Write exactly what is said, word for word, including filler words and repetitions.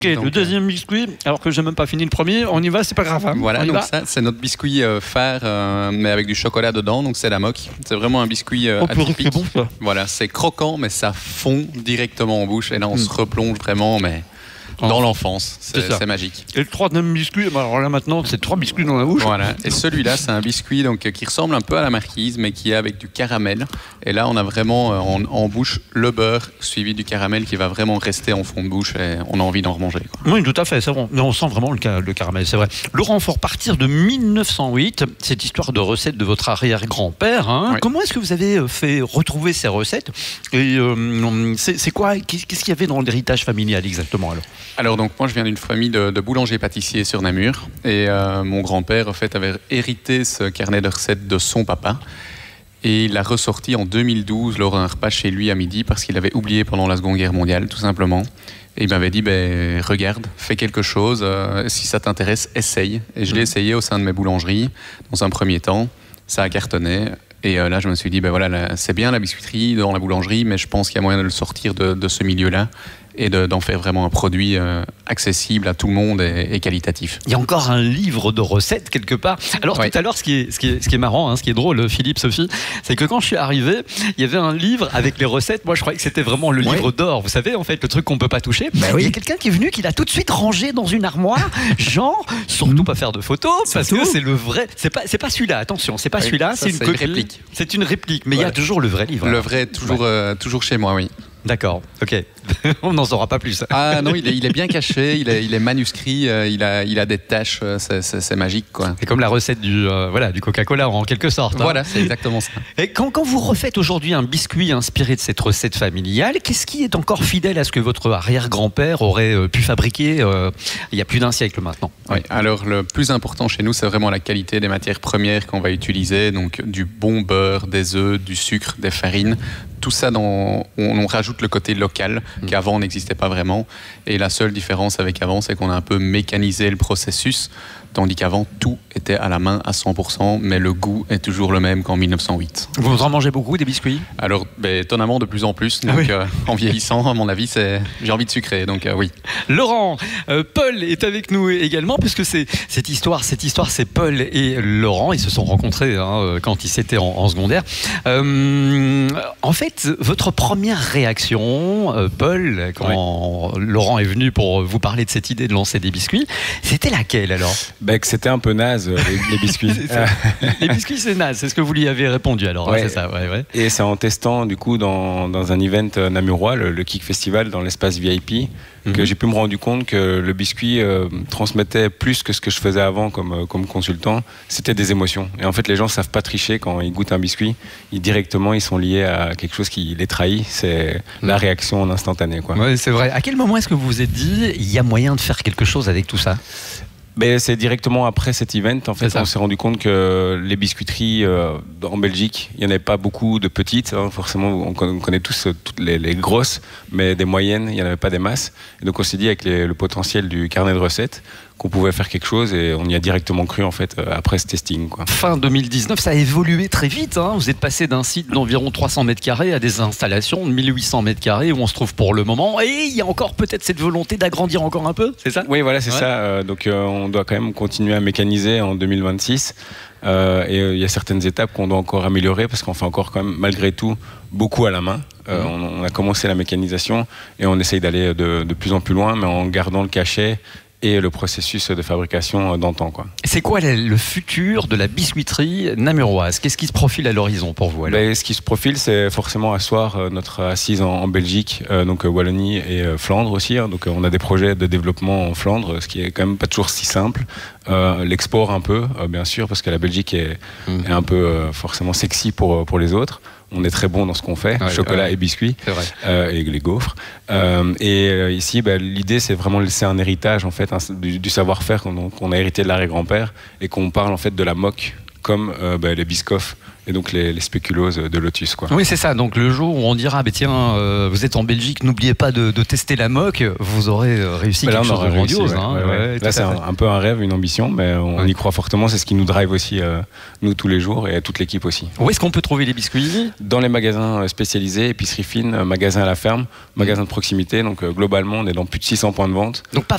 Ok, donc, le deuxième biscuit, alors que j'ai même pas fini le premier, on y va, c'est pas grave. Hein. Voilà, on y donc va. ça, c'est notre biscuit euh, phare, euh, mais avec du chocolat dedans, donc c'est la moque. C'est vraiment un biscuit euh, Oh, purée, atypique. c'est bon ça. Voilà, c'est croquant, mais ça fond directement en bouche. Et là, on Mm. se replonge vraiment, mais dans Oh. l'enfance. C'est, C'est ça. c'est magique. Et le troisième biscuit, bah, alors là maintenant, c'est trois biscuits dans la bouche. Voilà. Et celui-là, c'est un biscuit donc, qui ressemble un peu à la marquise, mais qui est avec du caramel. Et là, on a vraiment euh, en, en bouche le beurre suivi du caramel qui va vraiment rester en fond de bouche et on a envie d'en remanger, quoi. Oui, tout à fait, c'est bon. Mais on sent vraiment le, ca- le caramel, c'est vrai. Laurent, il faut repartir de mille neuf cent huit, cette histoire de recette de votre arrière-grand-père. Hein. Oui. Comment est-ce que vous avez fait retrouver ces recettes? Et euh, c'est, c'est quoi? Qu'est-ce qu'il y avait dans l'héritage familial exactement alors? Alors donc moi je viens d'une famille de, de boulangers-pâtissiers sur Namur et euh, mon grand-père en fait avait hérité ce carnet de recettes de son papa et il l'a ressorti en deux mille douze lors d'un repas chez lui à midi parce qu'il avait oublié pendant la Seconde Guerre mondiale tout simplement. Et il m'avait dit ben, regarde, fais quelque chose, euh, si ça t'intéresse, essaye. Et je l'ai essayé au sein de mes boulangeries dans un premier temps, ça a cartonné. Et euh, là, je me suis dit, ben voilà, là, c'est bien la biscuiterie dans la boulangerie, mais je pense qu'il y a moyen de le sortir de, de ce milieu-là et de, d'en faire vraiment un produit euh, accessible à tout le monde et, et qualitatif. Il y a encore un livre de recettes quelque part. Alors Oui. tout à l'heure, ce qui est, ce qui est, ce qui est marrant, hein, ce qui est drôle, Philippe, Sophie, c'est que quand je suis arrivé, il y avait un livre avec les recettes. Moi, je croyais que c'était vraiment le Oui. livre d'or. Vous savez, en fait, le truc qu'on peut pas toucher. Il y a quelqu'un qui est venu, qui l'a tout de suite rangé dans une armoire. Genre, surtout pas faire de photos, parce que c'est le vrai. C'est pas, c'est pas celui-là. Attention, c'est pas Oui, celui-là. ça, C'est une, c'est une copie. réplique. C'est une réplique, mais il y Voilà. a toujours le vrai livre. Le vrai, toujours, Ouais. euh, toujours chez moi, oui. D'accord. Ok. On n'en saura pas plus. Ah non, il est, il est bien caché, il est, il est manuscrit, euh, il, a, il a des taches, euh, c'est, c'est, c'est magique, quoi. C'est comme la recette du, euh, voilà, du Coca-Cola en quelque sorte. hein. Voilà, c'est exactement ça. Et quand, quand vous refaites aujourd'hui un biscuit inspiré de cette recette familiale, qu'est-ce qui est encore fidèle à ce que votre arrière-grand-père aurait euh, pu fabriquer euh, il y a plus d'un siècle maintenant? Oui, alors le plus important chez nous, c'est vraiment la qualité des matières premières qu'on va utiliser, donc du bon beurre, des œufs, du sucre, des farines. Tout ça, dans, on, on rajoute le côté local, Mmh. qu'avant n'existait pas vraiment. Et la seule différence avec avant, c'est qu'on a un peu mécanisé le processus, tandis qu'avant, tout était à la main à cent pour cent, mais le goût est toujours le même qu'en mille neuf cent huit. Vous en mangez beaucoup des biscuits? Alors, ben, étonnamment, de plus en plus. Donc, Ah oui. euh, en vieillissant, à mon avis, c'est, j'ai envie de sucrer. Donc, euh, oui. Laurent, euh, Paul est avec nous également, puisque c'est cette histoire, cette histoire, c'est Paul et Laurent. Ils se sont rencontrés hein, quand ils étaient en, en secondaire. Euh, en fait, votre première réaction, euh, Paul, quand Laurent est venu pour vous parler de cette idée de lancer des biscuits, c'était laquelle alors? Ben, que c'était un peu naze, les, les biscuits. C'est ça. Les biscuits, c'est naze, c'est ce que vous lui avez répondu alors. hein, Ouais. c'est ça, ouais, ouais. Et c'est en testant du coup dans, dans un event namurois, le, le Kick Festival, dans l'espace V I P, Mhm. que j'ai pu me rendre compte que le biscuit euh, transmettait plus que ce que je faisais avant comme, euh, comme consultant. C'était des émotions. Et en fait, les gens savent pas tricher quand ils goûtent un biscuit. Ils, directement, ils sont liés à quelque chose qui les trahit. C'est la réaction en instantané, quoi. Ouais, c'est vrai. À quel moment est-ce que vous vous êtes dit il y a moyen de faire quelque chose avec tout ça? Ben, c'est directement après cet event, en fait, C'est ça. on s'est rendu compte que les biscuiteries euh, en Belgique, il n'y en avait pas beaucoup de petites. Hein, forcément, on connaît, on connaît tous euh, toutes les, les grosses, mais des moyennes, il n'y en avait pas des masses. Et donc, on s'est dit avec les- le potentiel du carnet de recettes qu'on pouvait faire quelque chose et on y a directement cru, en fait, euh, après ce testing, quoi. Fin deux mille dix-neuf, ça a évolué très vite. Hein. Vous êtes passé d'un site d'environ trois cents mètres carrés à des installations de mille huit cents mètres carrés où on se trouve pour le moment. Et il y a encore peut-être cette volonté d'agrandir encore un peu, c'est ça? Oui, voilà, c'est Ouais. ça. Euh, donc, euh, on doit quand même continuer à mécaniser en deux mille vingt-six. Euh, et euh, il y a certaines étapes qu'on doit encore améliorer parce qu'on fait encore quand même, malgré tout, beaucoup à la main. Euh, on, on a commencé la mécanisation et on essaye d'aller de, de plus en plus loin, mais en gardant le cachet et le processus de fabrication d'antan, quoi. C'est quoi le le futur de la biscuiterie namuroise? Qu'est-ce qui se profile à l'horizon pour vous alors? Ben, ce qui se profile, c'est forcément asseoir euh, notre assise en, en Belgique, euh, donc euh, Wallonie et euh, Flandre aussi. Hein. Donc euh, on a des projets de développement en Flandre, ce qui est quand même pas toujours si simple. Euh, L'export un peu, euh, bien sûr, parce que la Belgique est, Mhm. est un peu euh, forcément sexy pour, pour les autres. On est très bon dans ce qu'on fait, Ouais, chocolat ouais. et biscuits. C'est vrai. Euh, et les gaufres. Euh, et euh, ici, bah, l'idée, c'est vraiment de laisser un héritage en fait, hein, du, du savoir-faire qu'on qu'on a hérité de l'arrière-grand-père et qu'on parle en fait de la moque comme euh, bah, les Biscoff et donc les, les spéculoos de Lotus, quoi. Oui, c'est ça. Donc le jour où on dira, bah, tiens, euh, vous êtes en Belgique, n'oubliez pas de, de tester la moque, vous aurez réussi Bah, quelque là, on chose de réussi, grandiose. ouais, Hein, ouais, ouais. ouais, là, c'est un, un peu un rêve, une ambition, mais on ouais. y croit fortement. C'est ce qui nous drive aussi, euh, nous, tous les jours, et toute l'équipe aussi. Où est-ce qu'on peut trouver les biscuits? Dans les magasins spécialisés, épicerie fine, magasins à la ferme, magasins de proximité. Donc euh, globalement, on est dans plus de six cents points de vente. Donc pas